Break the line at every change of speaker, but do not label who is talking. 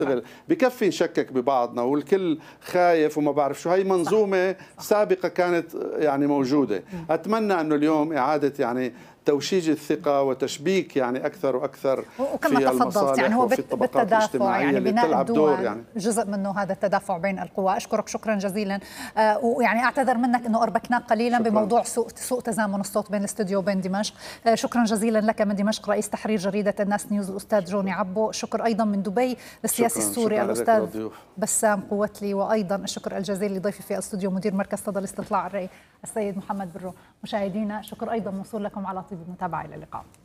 بكفي نشكك ببعضنا والكل خايف وما بعرف شو. هي منظومة سابقة كانت يعني موجودة. أتمنى أنه اليوم إعادة يعني توشيج الثقة وتشبيك يعني أكثر وأكثر
وكما
في
تفضلت يعني هو
وفي الطبقات الاجتماعية
يعني
اللي
بناء
بتلعب دور يعني
جزء منه هذا التدافع بين القوى. أشكرك شكرا جزيلا. ويعني أعتذر منك أنه أربكناك قليلا شكرا. بموضوع سوء تزامن الصوت بين الاستوديو وبين دمشق. شكرا جزيلا لك من دمشق رئيس تحرير جريدة الناس نيوز الأستاذ جوني عبو. شكر أيضا من دبي للسياسي السوري الأستاذ بسام قوتلي، وأيضا الشكر الجزيل لضيفي في الاستوديو مدير مركز صدى الاستطلاع الرأي السيد محمد برو. مشاهدينا شكر أيضا موصول لكم على طيب المتابعة. إلى اللقاء.